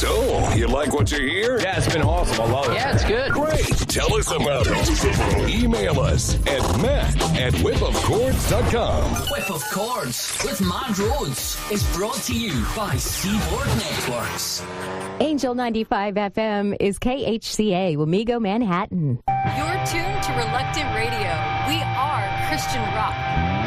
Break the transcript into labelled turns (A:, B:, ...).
A: So, you like what you hear?
B: Yeah, it's been awesome. I love it.
C: Yeah, it's good.
A: Great. Tell us about it. Email us at matt@whipofchords.com.
D: Whip of Chords with Matt Rhodes is brought to you by Seaboard Networks.
E: Angel 95 FM is KHCA, Wamego, Manhattan.
F: You're tuned to Reluctant Radio. We are Christian rock.